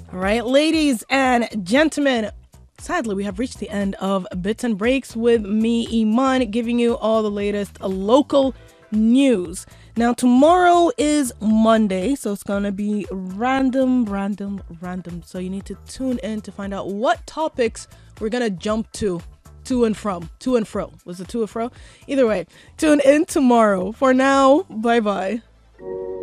All right, ladies and gentlemen, sadly, we have reached the end of Bits and Breaks with me, Iman, giving you all the latest local news. Now, tomorrow is Monday, so it's going to be random. So you need to tune in to find out what topics we're going to jump to and from. To and fro. Was it to and fro? Either way, tune in tomorrow. For now, bye bye.